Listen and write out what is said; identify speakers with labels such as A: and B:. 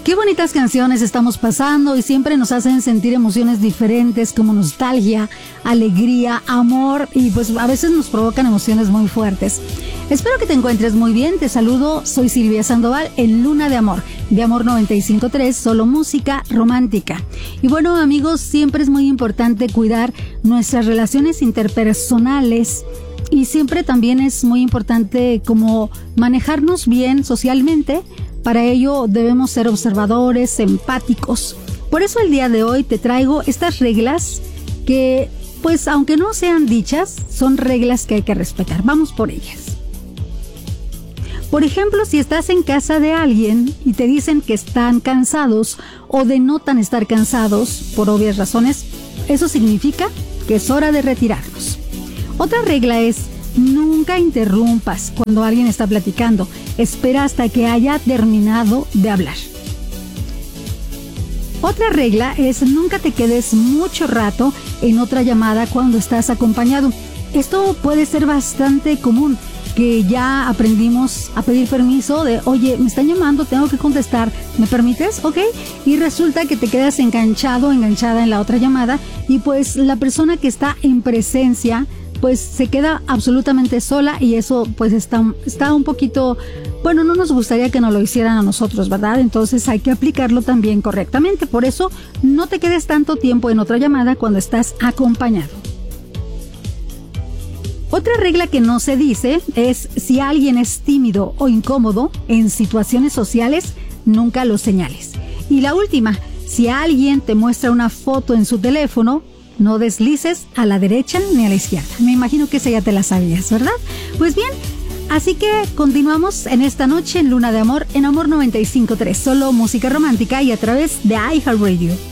A: Qué bonitas canciones estamos pasando y siempre nos hacen sentir emociones diferentes como nostalgia, alegría, amor y pues a veces nos provocan emociones muy fuertes. Espero que te encuentres muy bien, te saludo, soy Silvia Sandoval en Luna de Amor 95.3, solo música romántica. Y bueno amigos, siempre es muy importante cuidar nuestras relaciones interpersonales y siempre también es muy importante como manejarnos bien socialmente. Para ello debemos ser observadores, empáticos. Por eso el día de hoy te traigo estas reglas que, pues aunque no sean dichas, son reglas que hay que respetar. Vamos por ellas. Por ejemplo, si estás en casa de alguien y te dicen que están cansados o denotan estar cansados por obvias razones, eso significa que es hora de retirarnos. Otra regla es: nunca interrumpas cuando alguien está platicando. Espera hasta que haya terminado de hablar. Otra regla es: nunca te quedes mucho rato en otra llamada cuando estás acompañado. Esto puede ser bastante común, que ya aprendimos a pedir permiso de, oye, me están llamando, tengo que contestar, ¿me permites? Ok. Y resulta que te quedas enganchado, enganchada en la otra llamada y pues la persona que está en presencia pues se queda absolutamente sola y eso pues está un poquito, bueno, no nos gustaría que nos lo hicieran a nosotros, ¿verdad? Entonces hay que aplicarlo también correctamente. Por eso no te quedes tanto tiempo en otra llamada cuando estás acompañado. Otra regla que no se dice es: si alguien es tímido o incómodo en situaciones sociales, nunca lo señales. Y la última, si alguien te muestra una foto en su teléfono, no deslices a la derecha ni a la izquierda. Me imagino que esa ya te la sabías, ¿verdad? Pues bien, así que continuamos en esta noche en Luna de Amor, en Amor 95.3, solo música romántica y a través de iHeartRadio.